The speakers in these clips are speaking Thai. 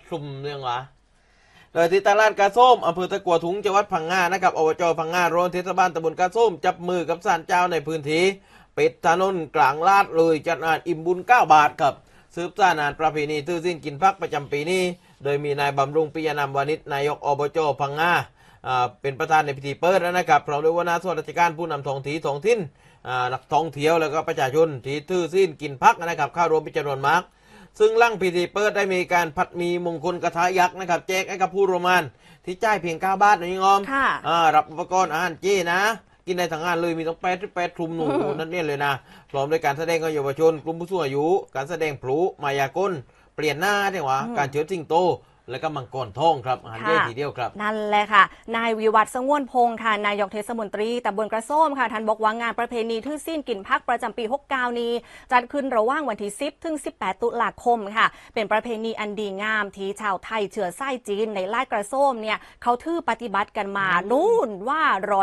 สุ่มเรื่องวะโดยที่ตลาดกาส้มอำเภอตะกัวถุงจังหวัดพังงานะครับอบจพังงาโรงเทศบาลตำบลกาส้มจับมือกับศาลเจ้าในพื้นที่ปิดถนนกลางลาดเลยจัดงานอิ่มบุญ9 บาทครับสืบสานงานประเพณีตื้อสิ้นกินพักประจำปีนี้โดยมีนายบำรุงปิยนามวานิชนายกอบจพังงาเป็นประธานในพิธีเปิดนะครับพร้อมด้วยหัวหน้าส่วนราชการผู้นำท้องถิ่นนักท่องเที่ยวแล้วก็ประชาชนที่ตื้อสิ้นกินพักนะครับเข้าร่วมเป็นจำนวนมากซึ่งหลังพิธีเปิดได้มีการผัดมีมงคลกระทะยักษ์นะครับแจกให้กับผู้ร่วมงานที่จ่ายเพียง9 บาทนะยิ่งอมรับอุปกรณ์อาหารเจนะกินในทั้งงานเลยมีต้อง8 คลุมหนูนั่นเนี่ยเลยนะพร้อมด้วยการแสดงของเยาวชนกลุ่มผู้สูงอายุการแสดงพลุมายากลเปลี่ยนหน้าได้หวะการเชิดสิงโตและก็มังกรทองครับอาหารเยอะทีเดียวครับนั่นแหละค่ะนายวิวัฒน์สงวนพงศ์ค่ะนายกเทศมนตรีตำบลกระส้มค่ะท่านบอกว่างานประเพณีทื่อสิ้นกินพักประจำปี69นี้จัดขึ้นระหว่างวันที่10ถึง18 ตุลาคมค่ะเป็นประเพณีอันดีงามที่ชาวไทยเชื้อสายจีนในลาดกระส้มเนี่ยเขาถือปฏิบัติกันมานู่นว่า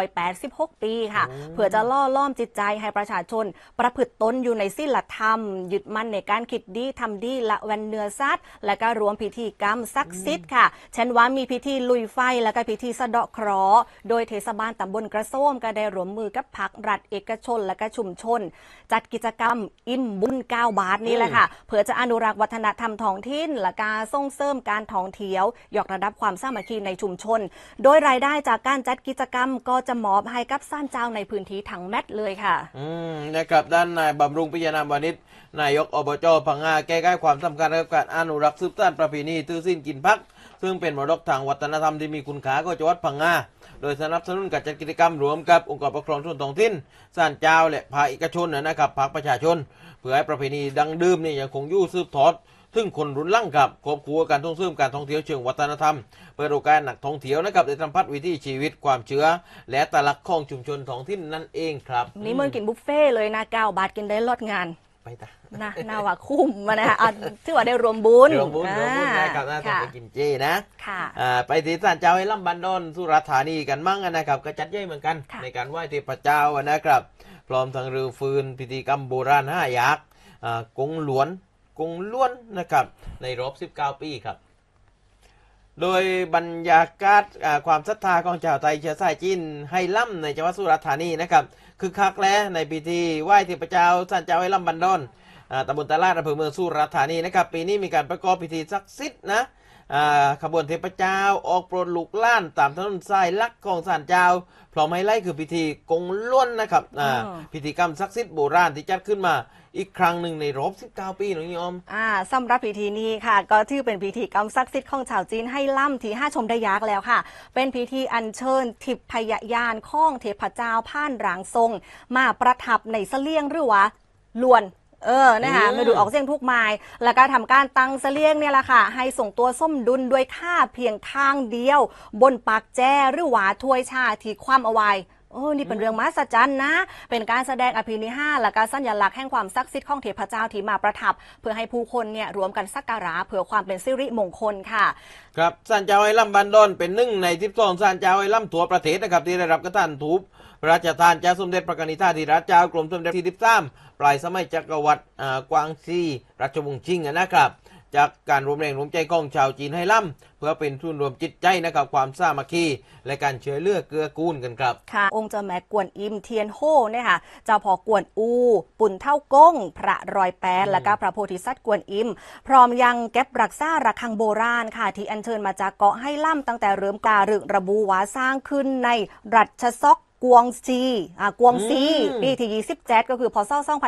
186 ปีค่ะเพื่อจะล่อล้อมจิตใจให้ประชาชนประพฤติตนอยู่ในศีลธรรมยึดมั่นในการคิดดีทำดีละเว้นเนื้อสัตว์และก็รวมพิธีกรรมซักซิดค่ะเช่นว่ามีพิธีลุยไฟและก็พิธีสะเดาะเคราะห์โดยเทศบาลตำบลกระส้มก็ได้ร่วมมือกับภาครัฐเอกชนและก็ชุมชนจัดกิจกรรมอิ่มบุญ9 บาทนี่แหละค่ะเพื่อจะอนุรักษ์วัฒนธรรมท้องถิ่นและการส่งเสริมการท่องเที่ยวยกระดับความสามัคคีในชุมชนโดยรายได้จากการจัดกิจกรรมก็จะมอบให้กับศาลเจ้าในพื้นที่ทั้งแมตเลยค่ะนะครับด้านนายบำรุงปิยนามวานิชนายกอบจพังงาแก้ไขความสำคัญกับการอนุรักษ์สืบสานประเพณีตื้อสิ้นกินพักซึ่งเป็นมรดกทางวัฒนธรรมที่มีคุณค่าของจังหวัดพังงาโดยสนับสนุนการจัดกิจกรรมรวมกับองค์กรปกครองส่วนท้องถิ่นศาลเจ้าและภาคเอกชนนะครับภาคประชาชนเพื่อให้ประเพณีดังเดิมนี่ยังคงอยู่สืบทอดถึงคนรุ่นหลังครับควบคู่การส่งเสริมการท่องเที่ยวเชิงวัฒนธรรมเปิดโอกาสนักท่องเที่ยวนะครับได้สัมผัสวิถีชีวิตความเชื่อและตลักษณ์ของชุมชนท้องถิ่นนั่นเองครับนี่มันกินบุฟเฟ่เลยนะ9 บาทกินได้ลดงานไปตาน่าว่าคุ้มมานะถือว่าได้รวมบุญนะครับน่าจะไปกินเจนะไปที่ศาลเจ้าให้ล่ำบันดอนสุราษฎร์ธานีกันมั่งนะครับก็จัดใหญ่เหมือนกันในการไหว้เทพเจ้านะครับพร้อมทั้งเรือฟืนพิธีกรรมโบราณ5 ยักษ์กงล้วนนะครับในรอบ19 ปีครับโดยบรรยากาศความศรัทธาของชาวไทยเชื้อสายจีนให้ล่ำในจังหวัดสุราษฎร์ธานีนะครับคือคักและในพิธีไหว้เทพเจ้าศาลเจ้าให้ล่ำบันดอนตำบลตลาดอำเภอเมืองสุราษฎร์ธานีนะครับปีนี้มีการประกอบพิธีศักดิ์สิทธิ์นะขบวนเทพเจ้าออกโปรดลูกล้านตามถนนสายลักของศาลเจ้าพร้อมไฮไลท์คือพิธีกงล้วนนะครับพิธีกรรมศักดิ์สิทธิ์โบราณที่จัดขึ้นมาอีกครั้งหนึ่งในรอบ19 ปีน้องยอมสำหรับพิธีนี้ค่ะก็ถือเป็นพิธีกรรมศักดิ์สิทธิ์ของชาวจีนให้ล่ำที่5 ชมได้ยากแล้วค่ะเป็นพิธีอัญเชิญทิพยญาณของเทพเจ้าผ่านร่างทรงมาประทับในเสลี่ยงหรือว่าลวนนะคะมาดูออกเสียงทุกไม้แล้วก็ทำการตั้งเสลี่ยงเนี่ยแหละค่ะให้ส่งตัวส้มดุลด้วยค่าเพียงข้างเดียวบนปากแจ้หรือว่าถ้วยชาที่คว่ำเอาไว้นี่เป็นเรื่องมหัศจรรย์นะเป็นการแสดงอภินิหารและการสัญลักษณ์แห่งความศักดิ์สิทธิ์ของเทพเจ้าที่มาประทับเพื่อให้ผู้คนเนี่ยรวมกันสักการะเพื่อความเป็นสิริมงคลค่ะครับศาลเจ้าไอ้ล่ำบันดอนเป็น1 ใน 12ศาลเจ้าไอ้ล่ำทั่วประเทศนะครับที่ได้รับกระทานทูปพระราชทานจากสมเด็จพระกนิษฐาธิราชเจ้ากรมสมเด็จที่13ปลายสมัยจักรวรรดิกวางซีราชวงศ์ชิงนะครับจากการรวมแรงรวมใจของชาวจีนให้ล่ำเพื่อเป็นทุนรวมจิตใจนะครับความสามัคคีและการช่วยเหลือเกื้อกูลกันครับค่ะองค์เจ้าแม่กวนอิมเทียนโฮเนี่ยค่ะเจ้าพ่อกวนอูปุ่นเท่าก้งพระรอยแปดและก็พระโพธิสัตว์กวนอิมพร้อมยังเก็บรักษาระฆังโบราณค่ะที่อัญเชิญมาจากเกาะให้ล่ำตั้งแต่เริ่มการึกระบุว่าสร้างขึ้นในรัชซอกกวงซีปีที่27ก็คือพ.ศ.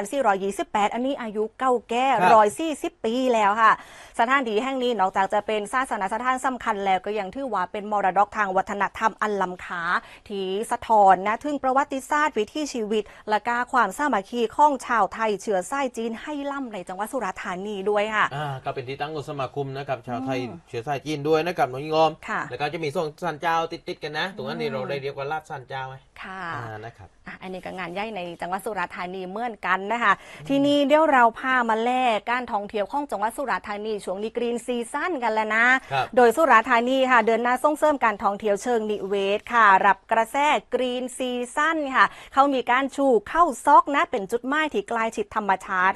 2428อันนี้อายุเก่าแก่140 ปีแล้วค่ะสถานที่แห่งนี้นอกจากจะเป็นศาสนสถานสำคัญแล้วก็ยังถือว่าเป็นมรดกทางวัฒนธรรมอันล้ำค่าที่สะท้อนนะถึงประวัติศาสตร์วิถีชีวิตและก็ความสามัคคีของชาวไทยเชื้อสายจีนให้ล่ำในจังหวัดสุราษฎร์ธานีด้วยค่ะก็เป็นที่ตั้งของสมาคมนะครับชาวไทยเชื้อสายจีนด้วยนะครับน้องงอมแล้วก็จะมีส่งศาลเจ้าติดกันนะตรงนั้นนี่เราได้เรียกว่าลาดศาลเจ้าไหมนะครับอันนี้ก็งานใหญ่ในจังหวัดสุราษฎร์ธานีเหมือนกันนะคะทีนี้เดี๋ยวเราพามาแลกการท่องเที่ยวของจังหวัดสุราษฎร์ธานีช่วงนี้กรีนซีซั่นกันแล้วนะโดยสุราษฎร์ธานีค่ะเดินหน้าส่งเสริมการท่องเที่ยวเชิงนิเวศค่ะรับกระแสกรีนซีซั่นค่ะเขามีการชูเข้าซอกนะเป็นจุดหมายที่ใกล้ชิดธรรมชาติ